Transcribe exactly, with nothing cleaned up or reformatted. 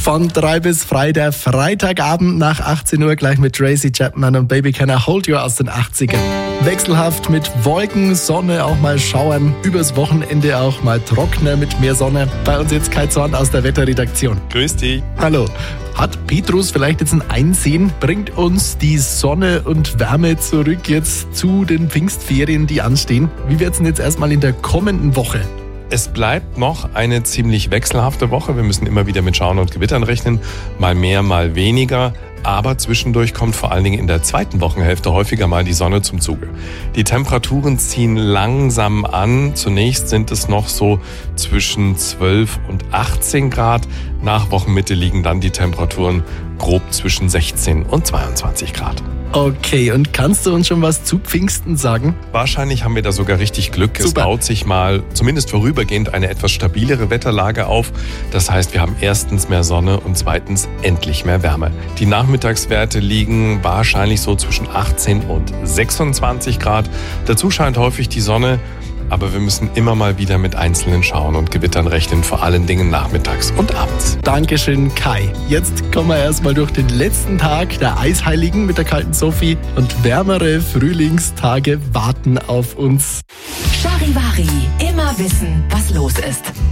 Von drei bis frei, der Freitagabend nach achtzehn Uhr, gleich mit Tracy Chapman und Baby Can I Hold You aus den achtzigern. Wechselhaft mit Wolken, Sonne, auch mal Schauern. Übers Wochenende auch mal trockener mit mehr Sonne. Bei uns jetzt Kai Zorn aus der Wetterredaktion. Grüß dich. Hallo. Hat Petrus vielleicht jetzt ein Einsehen? Bringt uns die Sonne und Wärme zurück jetzt zu den Pfingstferien, die anstehen? Wie wird's denn jetzt erstmal in der kommenden Woche? Es bleibt noch eine ziemlich wechselhafte Woche. Wir müssen immer wieder mit Schauern und Gewittern rechnen. Mal mehr, mal weniger. Aber zwischendurch kommt vor allen Dingen in der zweiten Wochenhälfte häufiger mal die Sonne zum Zuge. Die Temperaturen ziehen langsam an. Zunächst sind es noch so zwischen zwölf und achtzehn Grad. Nach Wochenmitte liegen dann die Temperaturen grob zwischen sechzehn und zweiundzwanzig Grad. Okay, und kannst du uns schon was zu Pfingsten sagen? Wahrscheinlich haben wir da sogar richtig Glück. Super. Es baut sich mal, zumindest vorübergehend, eine etwas stabilere Wetterlage auf. Das heißt, wir haben erstens mehr Sonne und zweitens endlich mehr Wärme. Die Nachmittagswerte liegen wahrscheinlich so zwischen achtzehn und sechsundzwanzig Grad. Dazu scheint häufig die Sonne. Aber wir müssen immer mal wieder mit einzelnen Schauern und Gewittern rechnen, vor allen Dingen nachmittags und abends. Dankeschön, Kai. Jetzt kommen wir erstmal durch den letzten Tag der Eisheiligen mit der kalten Sophie und wärmere Frühlingstage warten auf uns. Charivari, immer wissen, was los ist.